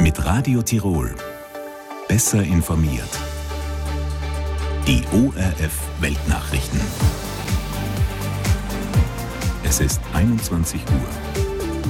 Mit Radio Tirol. Besser informiert. Die ORF Weltnachrichten. Es ist 21 Uhr.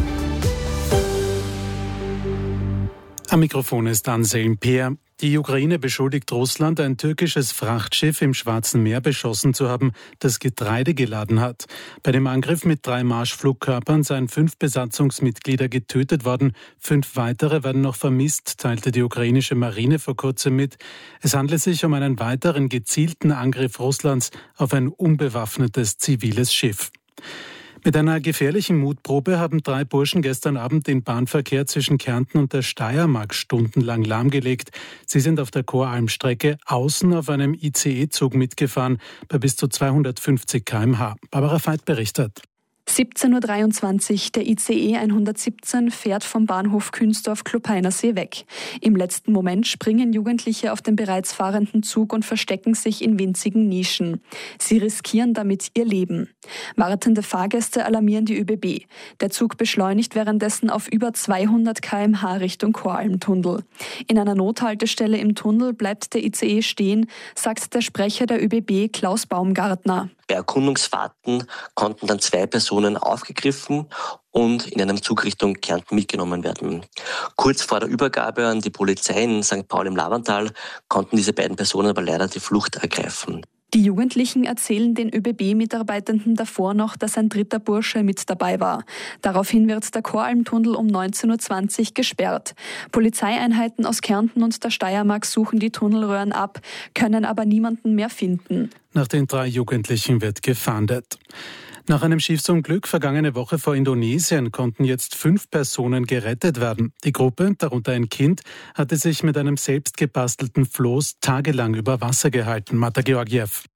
Am Mikrofon ist Anselm Peer. Die Ukraine beschuldigt Russland, ein türkisches Frachtschiff im Schwarzen Meer beschossen zu haben, das Getreide geladen hat. Bei dem Angriff mit 3 Marschflugkörpern seien 5 Besatzungsmitglieder getötet worden. 5 weitere werden noch vermisst, teilte die ukrainische Marine vor kurzem mit. Es handle sich um einen weiteren gezielten Angriff Russlands auf ein unbewaffnetes ziviles Schiff. Mit einer gefährlichen Mutprobe haben 3 Burschen gestern Abend den Bahnverkehr zwischen Kärnten und der Steiermark stundenlang lahmgelegt. Sie sind auf der Choralmstrecke außen auf einem ICE-Zug mitgefahren, bei bis zu 250 km/h. Barbara Veit berichtet. 17.23 Uhr, der ICE 117 fährt vom Bahnhof Künzdorf-Klopeinersee weg. Im letzten Moment springen Jugendliche auf den bereits fahrenden Zug und verstecken sich in winzigen Nischen. Sie riskieren damit ihr Leben. Wartende Fahrgäste alarmieren die ÖBB. Der Zug beschleunigt währenddessen auf über 200 km/h Richtung Choralmtunnel. In einer Nothaltestelle im Tunnel bleibt der ICE stehen, sagt der Sprecher der ÖBB Klaus Baumgartner. Bei Erkundungsfahrten konnten dann 2 Personen aufgegriffen und in einem Zug Richtung Kärnten mitgenommen werden. Kurz vor der Übergabe an die Polizei in St. Paul im Lavantal konnten diese beiden Personen aber leider die Flucht ergreifen. Die Jugendlichen erzählen den ÖBB-Mitarbeitenden davor noch, dass ein 3. Bursche mit dabei war. Daraufhin wird der Choralmtunnel um 19.20 Uhr gesperrt. Polizeieinheiten aus Kärnten und der Steiermark suchen die Tunnelröhren ab, können aber niemanden mehr finden. Nach den 3 Jugendlichen wird gefahndet. Nach einem Schiffsunglück vergangene Woche vor Indonesien konnten jetzt 5 Personen gerettet werden. Die Gruppe, darunter ein Kind, hatte sich mit einem selbst gebastelten Floß tagelang über Wasser gehalten. Marta Georgiev.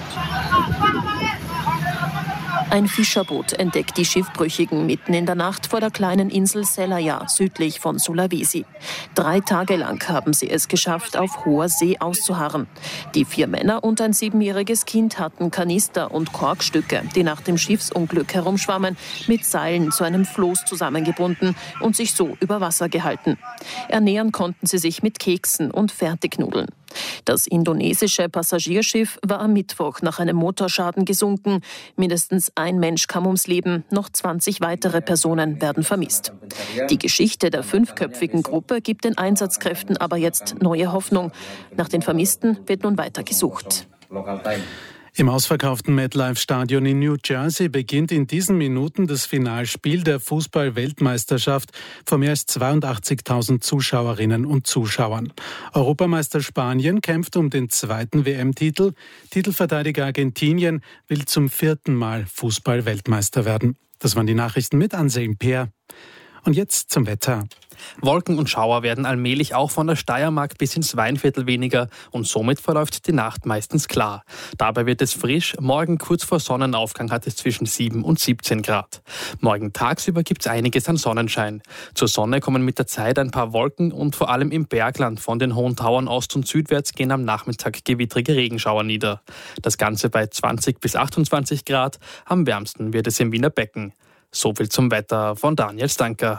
Ein Fischerboot entdeckt die Schiffbrüchigen mitten in der Nacht vor der kleinen Insel Selayar, südlich von Sulawesi. 3 Tage lang haben sie es geschafft, auf hoher See auszuharren. Die 4 Männer und ein 7-jähriges Kind hatten Kanister und Korkstücke, die nach dem Schiffsunglück herumschwammen, mit Seilen zu einem Floß zusammengebunden und sich so über Wasser gehalten. Ernähren konnten sie sich mit Keksen und Fertignudeln. Das indonesische Passagierschiff war am Mittwoch nach einem Motorschaden gesunken. Mindestens ein Mensch kam ums Leben, noch 20 weitere Personen werden vermisst. Die Geschichte der 5-köpfigen Gruppe gibt den Einsatzkräften aber jetzt neue Hoffnung. Nach den Vermissten wird nun weiter gesucht. Im ausverkauften MetLife-Stadion in New Jersey beginnt in diesen Minuten das Finalspiel der Fußball-Weltmeisterschaft vor mehr als 82.000 Zuschauerinnen und Zuschauern. Europameister Spanien kämpft um den 2. WM-Titel. Titelverteidiger Argentinien will zum 4. Mal Fußball-Weltmeister werden. Das waren die Nachrichten mit Anselm Peer. Und jetzt zum Wetter. Wolken und Schauer werden allmählich auch von der Steiermark bis ins Weinviertel weniger und somit verläuft die Nacht meistens klar. Dabei wird es frisch, morgen kurz vor Sonnenaufgang hat es zwischen 7 und 17 Grad. Morgen tagsüber gibt es einiges an Sonnenschein. Zur Sonne kommen mit der Zeit ein paar Wolken und vor allem im Bergland von den hohen Tauern ost- und südwärts gehen am Nachmittag gewittrige Regenschauer nieder. Das Ganze bei 20 bis 28 Grad, am wärmsten wird es im Wiener Becken. So viel zum Wetter von Daniel Stanker.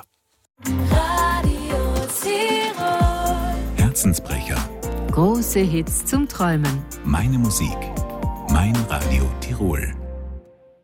Herzensbrecher. Große Hits zum Träumen. Meine Musik. Mein Radio Tirol.